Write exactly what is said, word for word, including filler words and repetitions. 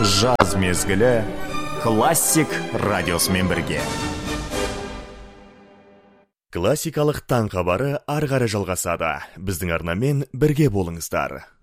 жаз мезгілі классик радиосымен бірге. Классикалық таң хабары ары қарай жалғасады. Біздің арнамен бірге болыңыздар.